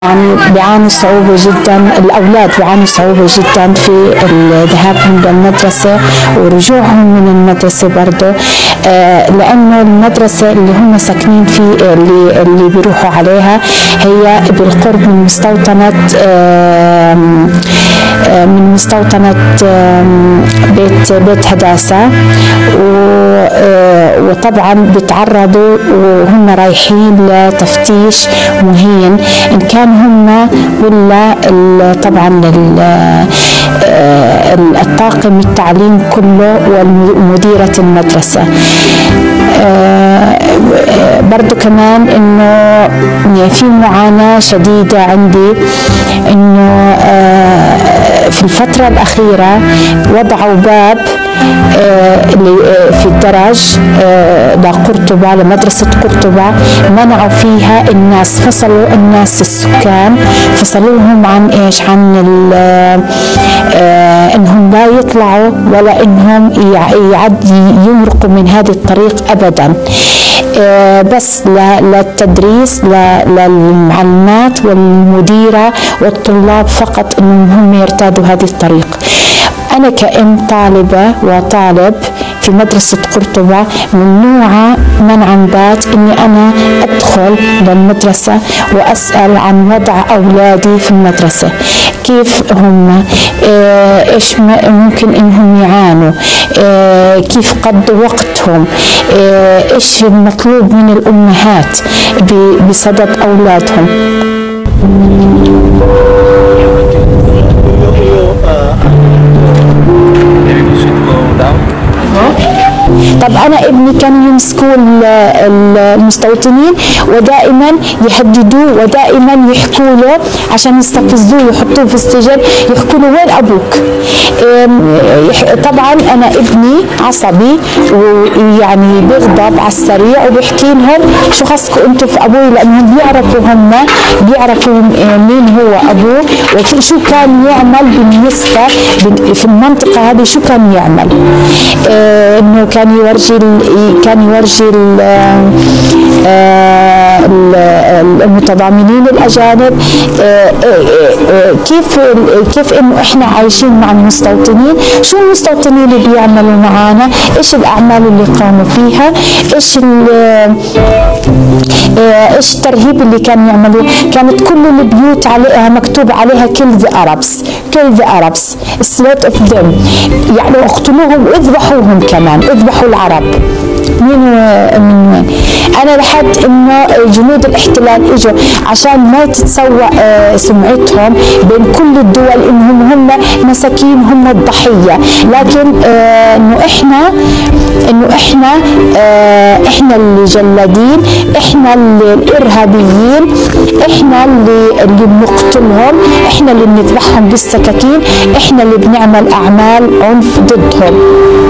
يعني بيعانوا صعوبة جدا، الأولاد بيعانوا صعوبة جدا في ذهابهم للمدرسة ورجوعهم من المدرسة برضه، لأنه المدرسة اللي هم ساكنين فيه اللي بيروحوا عليها هي بالقرب من مستوطنة بيت هداسة، وطبعا بيتعرضوا وهم رايحين لتفتيش مهين إن كان هم ولا طبعا الطاقم التعليم كله ومديرة المدرسة. برضو كمان انه في معاناة شديدة عندي، انه في الفترة الأخيرة وضعوا باب في الدرج لقرطبة، لمدرسة قرطبة، منعوا فيها الناس، فصلوا الناس السكان، فصلوهم عن ايش؟ عن انهم لا يطلعوا ولا انهم يمرقوا من هذه الطريق ابدا، بس للتدريس للمعلمات والمديرة والطلاب فقط انهم هم يرتادوا هذه الطريق. أنا كأم طالبة وطالب في مدرسة قرطبة ممنوعة منعا بات إني أنا أدخل للمدرسة وأسأل عن وضع أولادي في المدرسة، كيف هم، إيش ممكن إنهم يعانوا، كيف قضوا وقتهم، إيش المطلوب من الأمهات بصدد أولادهم. طب أنا ابني كانوا يمسكوا المستوطنين ودائما يهددوه ودائما يحكوا له عشان يستفزوه ويحطوه في السجن، يحكوا له وين أبوك؟ طبعا أنا ابني عصبي ويعني بيغضب على السريع وبيحكي لهم شو خصكم أنتم في أبوي، لأنهم بيعرفوا مين هو أبوه وشو كان يعمل بالنسبة في المنطقة هذه، شو كان يعمل، إنه كان يورجي المتضامنين الأجانب كيف إنه إحنا عايشين مع المستوطنين، شو المستوطنين اللي بيعملوا معانا، إيش الأعمال اللي قاموا فيها، إيش الترهيب اللي كانوا يعملوه. كانت كل البيوت عليها مكتوب عليها kill the Arabs slaughter of them، يعني اقتلوهم واذبحوهم كمان، اذبحوا العرب. من وين؟ أنا لحد إنه جنود الاحتلال إجوا عشان ما تتسوء سمعتهم بين كل الدول إنهم هم مساكين، هم الضحية، لكن إنه إحنا اللي جلادين، إحنا اللي الإرهابيين، إحنا اللي بنقتلهم، إحنا اللي بنذبحهم بالسكاكين، إحنا اللي بنعمل أعمال عنف ضدهم.